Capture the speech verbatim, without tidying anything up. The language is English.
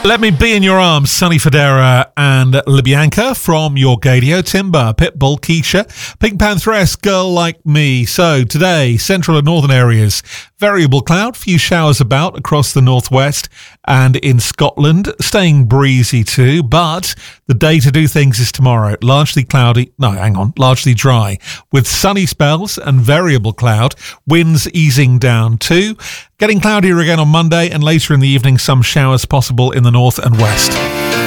Let me be in your arms, Sonny Fodera and Libyanka from Your Gadio, Timber, Pitbull, Keisha, Pink Pantheress, Girl Like Me. So today, central and northern areas, variable cloud, few showers about across the northwest and in Scotland, staying breezy too, but the day to do things is tomorrow. Largely cloudy, no, hang on, largely dry, with sunny spells and variable cloud, winds easing down too. Getting cloudier again on Monday and later in the evening, some showers possible in the north and west.